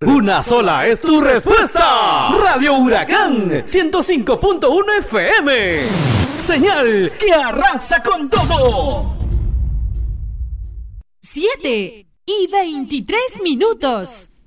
Una sola es tu respuesta. Radio Huracán 105.1 FM. Señal que arrasa con todo. 7:23.